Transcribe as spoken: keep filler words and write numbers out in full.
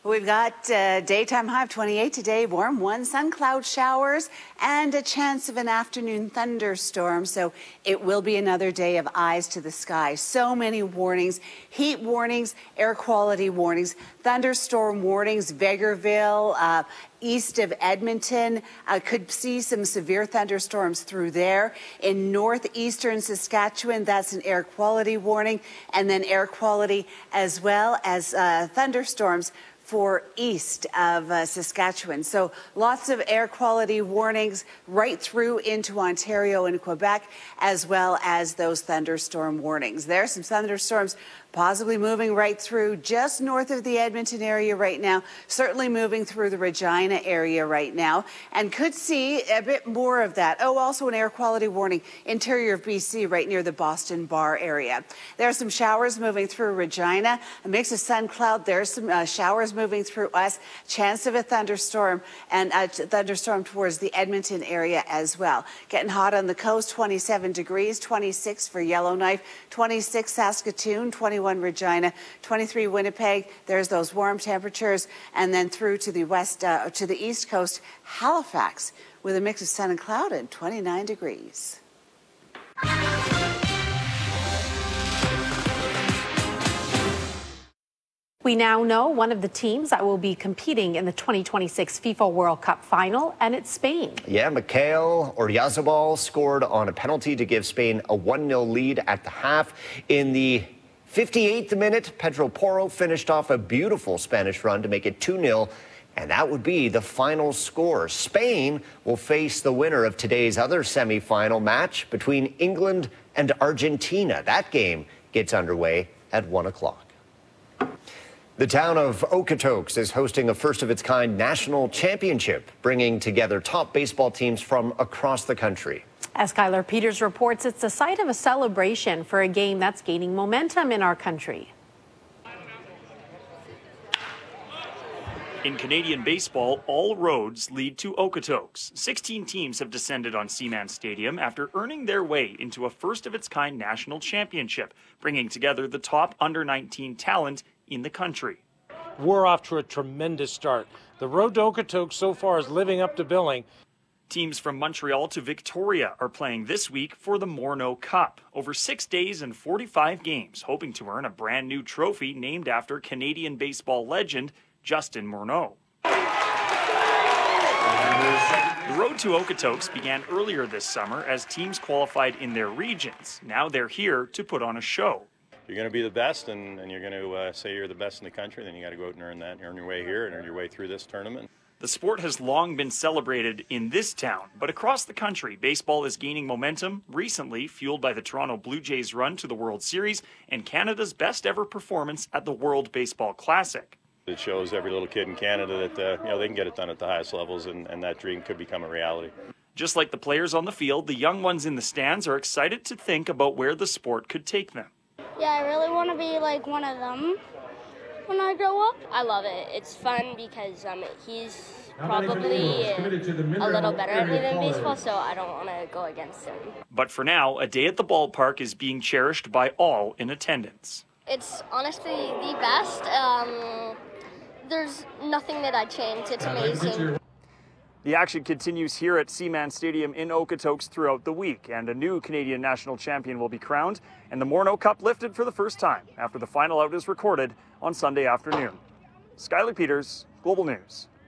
We've got uh, daytime high of twenty-eight today, warm one, sun cloud showers, and a chance of an afternoon thunderstorm. So it will be another day of eyes to the sky. So many warnings, heat warnings, air quality warnings, thunderstorm warnings, Vegreville, uh, east of Edmonton, uh, could see some severe thunderstorms through there. In northeastern Saskatchewan, that's an air quality warning, and then air quality as well as uh, thunderstorms for east of uh, Saskatchewan. So lots of air quality warnings right through into Ontario and Quebec, as well as those thunderstorm warnings. There are some thunderstorms possibly moving right through just north of the Edmonton area right now, certainly moving through the Regina area right now, and could see a bit more of that. Oh, also an air quality warning, interior of B C, right near the Boston Bar area. There are some showers moving through Regina, a mix of sun cloud. There's some uh, showers moving through us, chance of a thunderstorm, and a thunderstorm towards the Edmonton area as well. Getting hot on the coast, twenty-seven degrees, twenty-six for Yellowknife, twenty-six Saskatoon, twenty-one Regina, twenty-three Winnipeg. There's those warm temperatures, and then through to the west, uh, to the east coast, Halifax, with a mix of sun and cloud and twenty-nine degrees. We now know one of the teams that will be competing in the twenty twenty-six FIFA World Cup final, and it's Spain. Yeah, Mikhail Oyarzabal scored on a penalty to give Spain a one nil lead at the half. In the fifty-eighth minute, Pedro Porro finished off a beautiful Spanish run to make it two nil, and that would be the final score. Spain will face the winner of today's other semifinal match between England and Argentina. That game gets underway at one o'clock. The town of Okotoks is hosting a first-of-its-kind national championship, bringing together top baseball teams from across the country. As Skylar Peters reports, it's the site of a celebration for a game that's gaining momentum in our country. In Canadian baseball, all roads lead to Okotoks. sixteen teams have descended on Seaman Stadium after earning their way into a first-of-its-kind national championship, bringing together the top under nineteen talent in the country. We're off to a tremendous start. The road to Okotoks so far is living up to billing. Teams from Montreal to Victoria are playing this week for the Morneau Cup. Over six days and forty-five games, hoping to earn a brand new trophy named after Canadian baseball legend Justin Morneau. The road to Okotoks began earlier this summer as teams qualified in their regions. Now they're here to put on a show. You're going to be the best, and, and you're going to uh, say you're the best in the country, then you got to go out and earn that, and earn your way here and earn your way through this tournament. The sport has long been celebrated in this town, but across the country, baseball is gaining momentum, recently fueled by the Toronto Blue Jays' run to the World Series and Canada's best ever performance at the World Baseball Classic. It shows every little kid in Canada that uh, you know they can get it done at the highest levels, and, and that dream could become a reality. Just like the players on the field, the young ones in the stands are excited to think about where the sport could take them. Yeah, I really want to be like one of them when I grow up. I love it. It's fun because um, he's probably a little better at me than baseball, so I don't want to go against him. But for now, a day at the ballpark is being cherished by all in attendance. It's honestly the best. Um, there's nothing that I'd change. It's amazing. The action continues here at Seaman Stadium in Okotoks throughout the week, and a new Canadian national champion will be crowned, and the Morneau Cup lifted for the first time after the final out is recorded on Sunday afternoon. Skylar Peters, Global News.